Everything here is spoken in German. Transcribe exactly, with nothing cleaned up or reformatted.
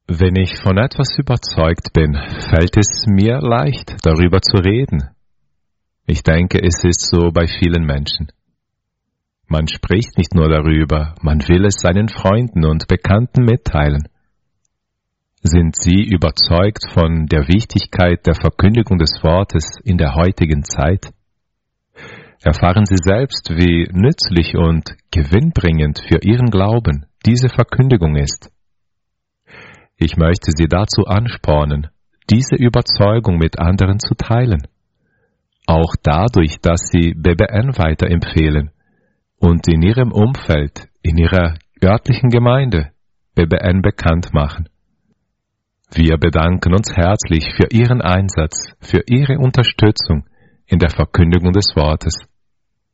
Wenn ich von etwas überzeugt bin, fällt es mir leicht, darüber zu reden. Ich denke, es ist so bei vielen Menschen. Man spricht nicht nur darüber, man will es seinen Freunden und Bekannten mitteilen. Sind Sie überzeugt von der Wichtigkeit der Verkündigung des Wortes in der heutigen Zeit? Erfahren Sie selbst, wie nützlich und gewinnbringend für Ihren Glauben diese Verkündigung ist. Ich möchte Sie dazu anspornen, diese Überzeugung mit anderen zu teilen. Auch dadurch, dass Sie B B N weiterempfehlen und in Ihrem Umfeld, in Ihrer örtlichen Gemeinde B B N bekannt machen. Wir bedanken uns herzlich für Ihren Einsatz, für Ihre Unterstützung in der Verkündigung des Wortes.